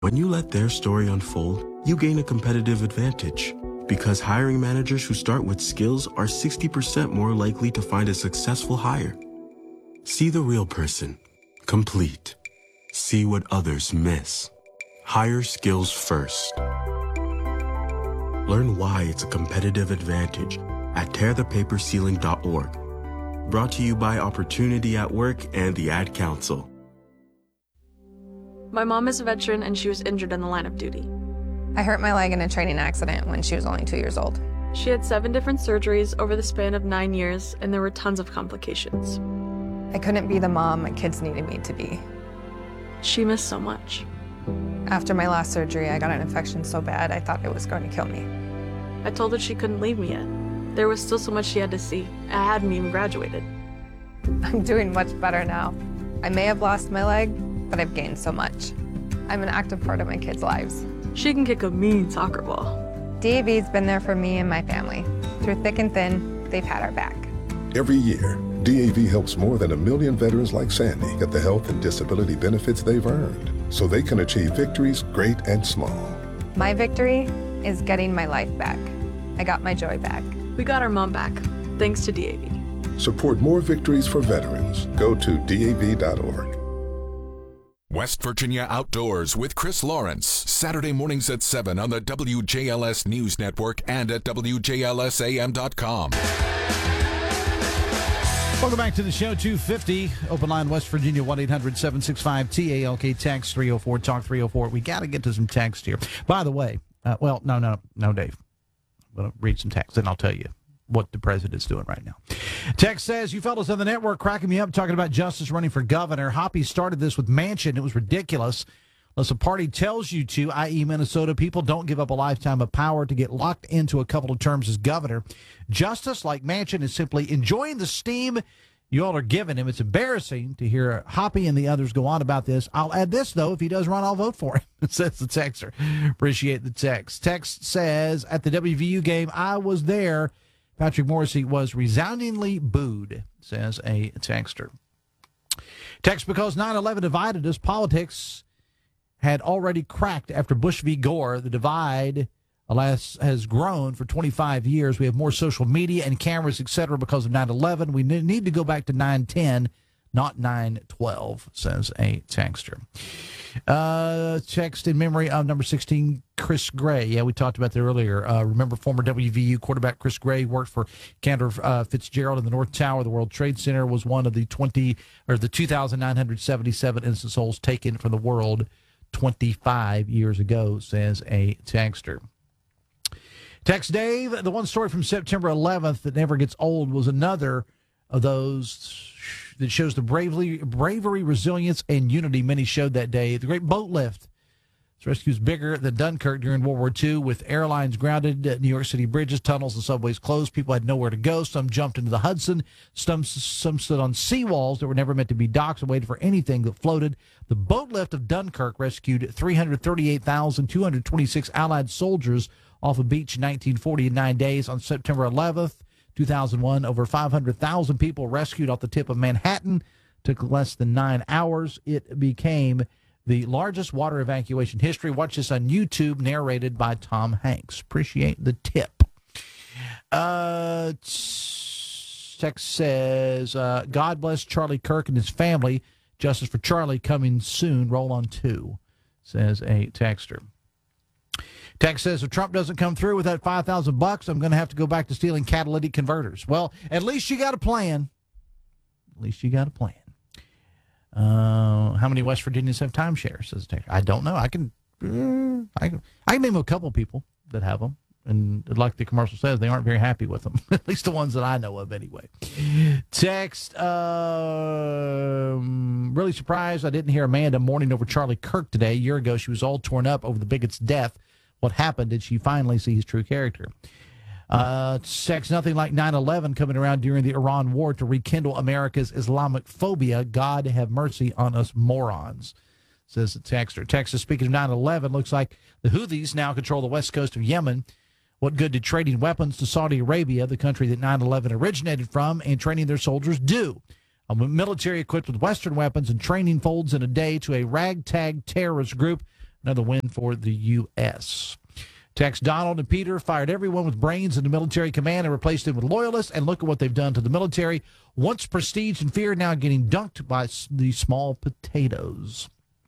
When you let their story unfold, you gain a competitive advantage. Because hiring managers who start with skills are 60% more likely to find a successful hire. See the real person. Complete. See what others miss. Hire skills first. Learn why it's a competitive advantage at tearthepaperceiling.org. Brought to you by Opportunity at Work and the Ad Council. My mom is a veteran and she was injured in the line of duty. I hurt my leg in a training accident when she was only 2 years old. She had 7 different surgeries over the span of 9 years, and there were tons of complications. I couldn't be the mom my kids needed me to be. She missed so much. After my last surgery, I got an infection so bad I thought it was going to kill me. I told her she couldn't leave me yet. There was still so much she had to see. I hadn't even graduated. I'm doing much better now. I may have lost my leg, but I've gained so much. I'm an active part of my kids' lives. She can kick a mean soccer ball. DAV's been there for me and my family. Through thick and thin, they've had our back. Every year, DAV helps more than 1 million veterans like Sandy get the health and disability benefits they've earned, so they can achieve victories great and small. My victory is getting my life back. I got my joy back. We got our mom back, thanks to DAV. Support more victories for veterans. Go to DAV.org. West Virginia Outdoors with Chris Lawrence, Saturday mornings at 7 on the WJLS News Network and at WJLSAM.com. Welcome back to the show, 250. Open line, West Virginia, 1-800-765-TALK, text 304, talk 304. We got to get to some text here. By the way, no, Dave. I'm going to read some text, and I'll tell you what the president's doing right now. Text says, you fellas on the network cracking me up talking about Justice running for governor. Hoppy started this with Manchin. It was ridiculous. Unless a party tells you to, i.e. Minnesota, people don't give up a lifetime of power to get locked into a couple of terms as governor. Justice, like Manchin, is simply enjoying the steam you all are giving him. It's embarrassing to hear Hoppy and the others go on about this. I'll add this, though. If he does run, I'll vote for him, says the texter. Appreciate the text. Text says, at the WVU game, I was there. Patrick Morrissey was resoundingly booed, says a texter. Text, because 9/11 divided us, politics had already cracked after Bush v. Gore. The divide, alas, has grown for 25 years. We have more social media and cameras, etc. because of 9/11. We need to go back to 9/10, not 9/12, says a texter. Text in memory of number 16, Chris Gray. Yeah, we talked about that earlier. Remember former WVU quarterback Chris Gray worked for Cantor Fitzgerald in the North Tower. The World Trade Center was one of the 2,977 innocent souls taken from the world 25 years ago, says a texter. Text Dave, the one story from September 11th that never gets old was another of those that shows the bravery, resilience, and unity many showed that day. The great boat lift. This rescue is bigger than Dunkirk during World War II, with airlines grounded, New York City bridges, tunnels, and subways closed. People had nowhere to go. Some jumped into the Hudson. Some stood on seawalls that were never meant to be docks and waited for anything that floated. The boat lift of Dunkirk rescued 338,226 Allied soldiers off a beach in 1940 in 9 days. On September 11th, 2001, over 500,000 people rescued off the tip of Manhattan. Took less than 9 hours. It became the largest water evacuation history. Watch this on YouTube, narrated by Tom Hanks. Appreciate the tip. Text says, God bless Charlie Kirk and his family. Justice for Charlie coming soon. Roll on 2, says a texter. Text says, if Trump doesn't come through with that $5,000, I'm going to have to go back to stealing catalytic converters. Well, at least you got a plan. At least you got a plan. How many West Virginians have timeshares, says the texter? I don't know. I can name a couple people that have them. And like the commercial says, they aren't very happy with them. At least the ones that I know of anyway. Text, really surprised I didn't hear Amanda mourning over Charlie Kirk today. A year ago, she was all torn up over the bigot's death. What happened? Did she finally see his true character? Text, nothing like 9/11 coming around during the Iran war to rekindle America's Islamic phobia. God have mercy on us morons, says the texter. Texas, speaking of 9/11, looks like the Houthis now control the west coast of Yemen. What good did trading weapons to Saudi Arabia, the country that 9/11 originated from, and training their soldiers do? A military equipped with Western weapons and training folds in a day to a ragtag terrorist group. Another win for the U.S. Text Donald and Peter fired everyone with brains in the military command and replaced them with loyalists. And look at what they've done to the military. Once prestige and fear, now getting dunked by the small potatoes.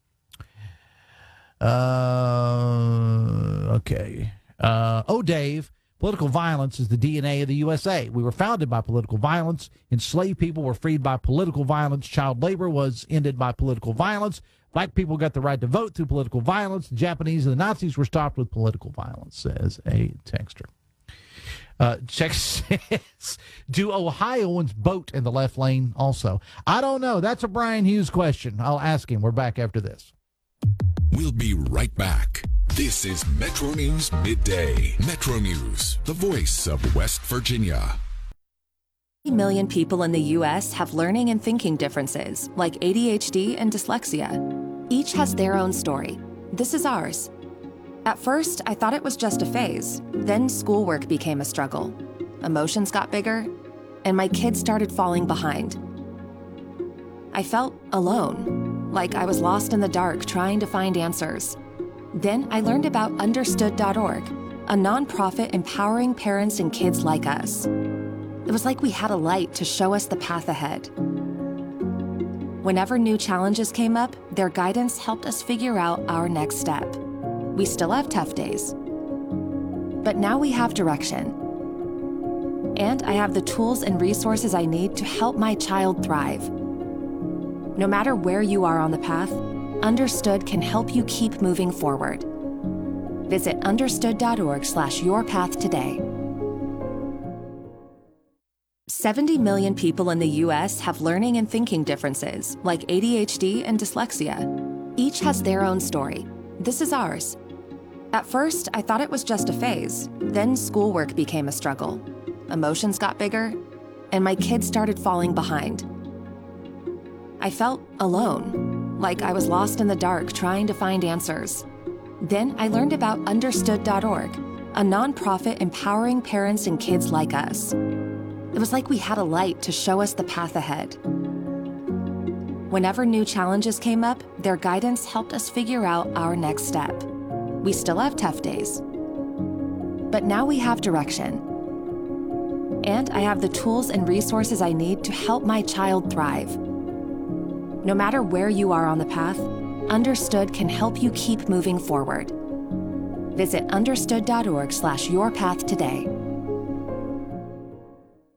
Okay. Dave, political violence is the DNA of the USA. We were founded by political violence. Enslaved people were freed by political violence. Child labor was ended by political violence. Black people got the right to vote through political violence. The Japanese and the Nazis were stopped with political violence, says a texter. Text says, do Ohioans vote in the left lane also? I don't know. That's a Brian Hughes question. I'll ask him. We're back after this. We'll be right back. This is Metro News Midday. Metro News, the voice of West Virginia. 80 million people in the U.S. have learning and thinking differences, like ADHD and dyslexia. Each has their own story. This is ours. At first, I thought it was just a phase. Then schoolwork became a struggle. Emotions got bigger, and my kids started falling behind. I felt alone, like I was lost in the dark trying to find answers. Then I learned about Understood.org, a nonprofit empowering parents and kids like us. It was like we had a light to show us the path ahead. Whenever new challenges came up, their guidance helped us figure out our next step. We still have tough days, but now we have direction. And I have the tools and resources I need to help my child thrive. No matter where you are on the path, Understood can help you keep moving forward. Visit understood.org/yourpath today. 70 million people in the U.S. have learning and thinking differences, like ADHD and dyslexia. Each has their own story. This is ours. At first, I thought it was just a phase. Then schoolwork became a struggle. Emotions got bigger, and my kids started falling behind. I felt alone, like I was lost in the dark trying to find answers. Then I learned about Understood.org, a nonprofit empowering parents and kids like us. It was like we had a light to show us the path ahead. Whenever new challenges came up, their guidance helped us figure out our next step. We still have tough days, but now we have direction. And I have the tools and resources I need to help my child thrive. No matter where you are on the path, Understood can help you keep moving forward. Visit understood.org/yourpath today.